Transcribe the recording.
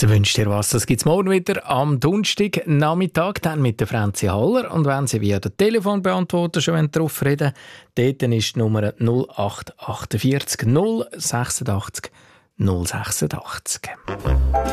So wünscht ihr was. Das gibt es morgen wieder am Donnerstagnachmittag, dann mit der Franzi Haller. Und wenn Sie via den Telefonbeantworter schon darauf reden wollen, dort ist die Nummer 0848 086 086.